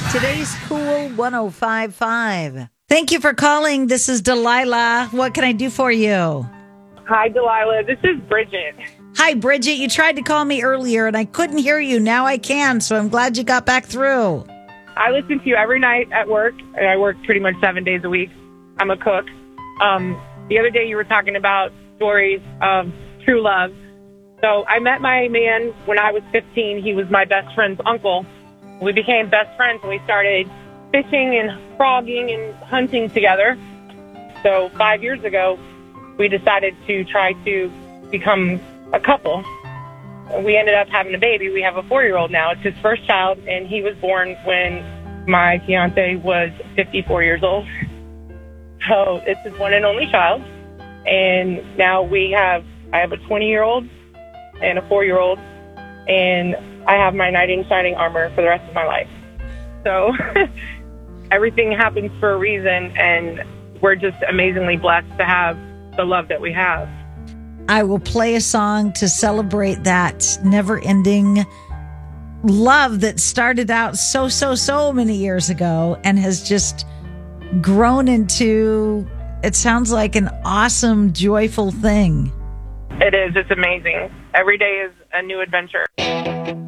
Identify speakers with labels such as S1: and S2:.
S1: Today's Cool 105.5. Thank you for calling. This is Delilah. What can I do for you?
S2: Hi, Delilah. This is Bridget.
S1: Hi, Bridget. You tried to call me earlier and I couldn't hear you. Now I can, so I'm glad you got back through.
S2: I listen to you every night at work, and I work pretty much 7 days a week. I'm a cook. The other day you were talking about stories of true love. So I met my man when I was 15. He was my best friend's uncle. We became best friends and we started fishing and frogging and hunting together. So 5 years ago, we decided to try to become a couple. We ended up having a baby. We have a 4-year-old now. It's his first child, and he was born when my fiance was 54 years old. So it's his one and only child. And now I have a 20-year-old and a 4-year-old, and I have my knight in shining armor for the rest of my life. So everything happens for a reason, and we're just amazingly blessed to have the love that we have.
S1: I will play a song to celebrate that never-ending love that started out so many years ago and has just grown into, it sounds like, an awesome, joyful thing.
S2: It is. It's amazing. Every day is a new adventure.